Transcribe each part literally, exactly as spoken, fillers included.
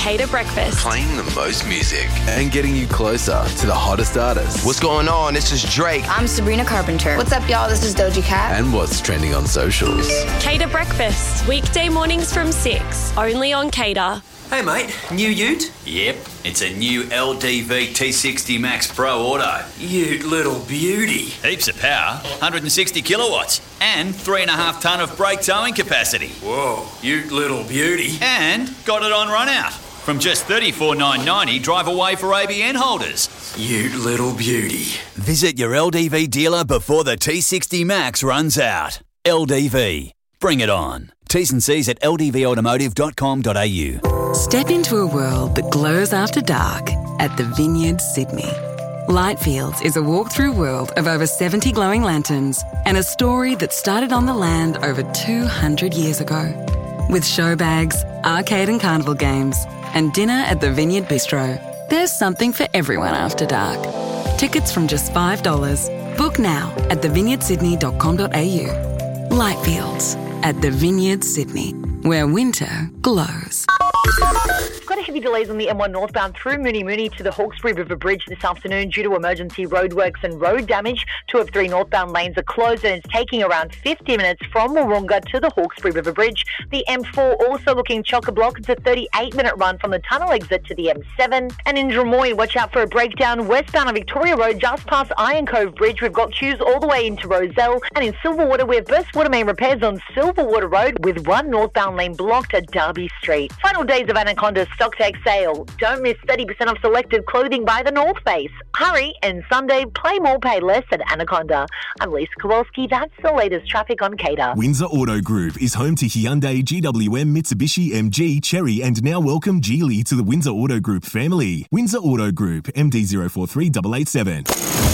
Cater Breakfast. Playing the most music and getting you closer to the hottest artists. What's going on? This is Drake. I'm Sabrina Carpenter. What's up, y'all? This is Doja Cat. And what's trending on socials. Cater Breakfast. Weekday mornings from six. Only on Cater. Hey mate, new ute? Yep, it's a new L D V T sixty Max Pro Auto. Ute little beauty. Heaps of power, one hundred sixty kilowatts, and three and a half tonne of brake towing capacity. Whoa, ute little beauty. And got it on run out. From just thirty-four thousand nine hundred ninety, drive away for A B N holders. Ute little beauty. Visit your L D V dealer before the T sixty Max runs out. L D V. Bring it on. T's and C's at l d v automotive dot com dot a u. Step into a world that glows after dark at the Vineyard Sydney. Lightfields is a walk-through world of over seventy glowing lanterns and a story that started on the land over two hundred years ago. With show bags, arcade and carnival games, and dinner at the Vineyard Bistro, there's something for everyone after dark. Tickets from just five dollars. Book now at the vineyard sydney dot com dot a u. Lightfields at the Vineyard Sydney, where winter glows. Quite a heavy delays on the M one northbound through Mooney Mooney to the Hawkesbury River Bridge this afternoon due to emergency roadworks and road damage. Two of three northbound lanes are closed and it's taking around fifty minutes from Wahroonga to the Hawkesbury River Bridge. The M four also looking chock-a-block. It's a thirty-eight minute run from the tunnel exit to the M seven. And in Drummoy, watch out for a breakdown westbound on Victoria Road just past Iron Cove Bridge. We've got queues all the way into Rozelle. And in Silverwater, we have burst water main repairs on Silverwater Road with one northbound lane blocked at Derby Street. Final days of Anaconda's StockTech sale. Don't miss thirty percent off selected clothing by the North Face. Hurry, and Sunday, play more, pay less at Anaconda. I'm Lisa Kowalski. That's the latest traffic on Cater. Windsor Auto Group is home to Hyundai, G W M, Mitsubishi, M G, Chery, and now welcome Geely to the Windsor Auto Group family. Windsor Auto Group, M D zero four three eight eight seven.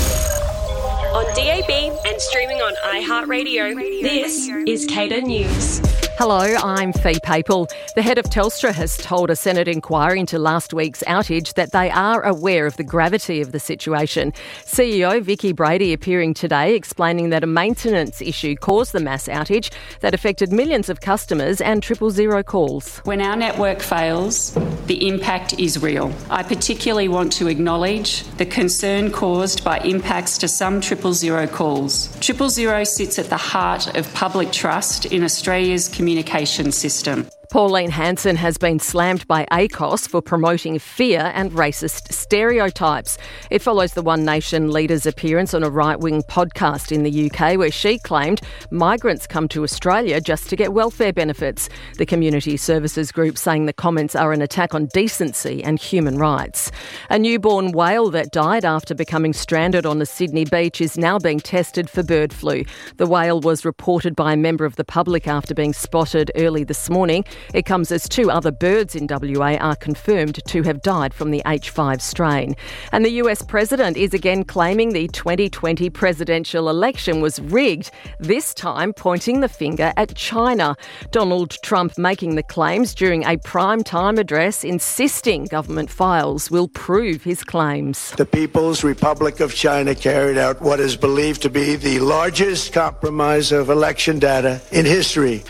On D A B and streaming on iHeartRadio, this is Cater News. Hello, I'm Fee Papel. The head of Telstra has told a Senate inquiry into last week's outage that they are aware of the gravity of the situation. C E O Vicki Brady appearing today explaining that a maintenance issue caused the mass outage that affected millions of customers and triple zero calls. When our network fails, the impact is real. I particularly want to acknowledge the concern caused by impacts to some triple zero calls. Triple zero sits at the heart of public trust in Australia's community communication system. Pauline Hanson has been slammed by A C O S for promoting fear and racist stereotypes. It follows the One Nation leader's appearance on a right-wing podcast in the U K where she claimed migrants come to Australia just to get welfare benefits. The community services group saying the comments are an attack on decency and human rights. A newborn whale that died after becoming stranded on a Sydney beach is now being tested for bird flu. The whale was reported by a member of the public after being spotted early this morning. It comes as two other birds in W A are confirmed to have died from the H five strain. And the U S president is again claiming the twenty twenty presidential election was rigged, this time pointing the finger at China. Donald Trump making the claims during a prime-time address, insisting government files will prove his claims. The People's Republic of China carried out what is believed to be the largest compromise of election data in history.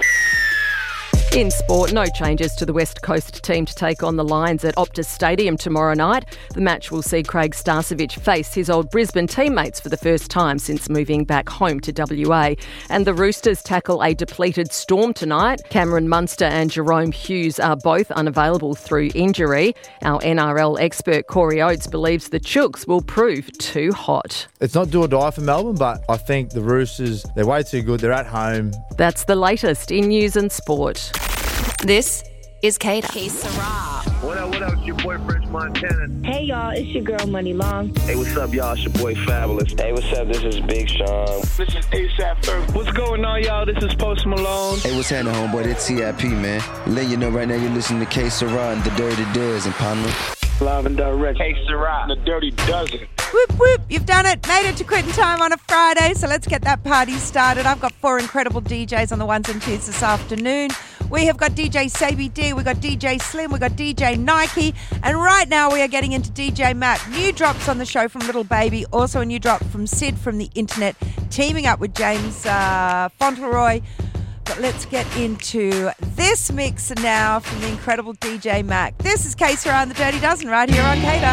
In sport, no changes to the West Coast team to take on the Lions at Optus Stadium tomorrow night. The match will see Craig Starcevich face his old Brisbane teammates for the first time since moving back home to W A. And the Roosters tackle a depleted Storm tonight. Cameron Munster and Jerome Hughes are both unavailable through injury. Our N R L expert Corey Oates believes the Chooks will prove too hot. It's not do or die for Melbourne, but I think the Roosters, they're way too good. They're at home. That's the latest in news and sport. This is Cater. Hey, Sarah. What up, what up? It's your boy, French Montana. Hey, y'all. It's your girl, Money Long. Hey, what's up, y'all? It's your boy, Fabulous. Hey, what's up? This is Big Sean. This is ASAP Ferg. What's going on, y'all? This is Post Malone. Hey, what's happening, homeboy? It's T I P, man. Letting you know right now you're listening to K Sarah and the Dirty Dozen, partner. Live and direct. K Sarah and the Dirty Dozen. Whoop, whoop. You've done it. Made it to quitting time on a Friday, so let's get that party started. I've got four incredible D Js on the ones and twos this afternoon. We have got D J Sabi D, we've got D J Slim, we've got D J Nike, and right now we are getting into D J Matt. New drops on the show from Little Baby, also a new drop from Sid from the Internet, teaming up with James uh, Fauntleroy. let's get into this mix now from the incredible D J Mac. This is K Sarah and the Dirty Dozen right here on Cater.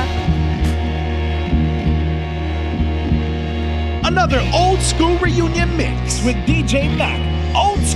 Another old school reunion mix with D J Mac. Old school.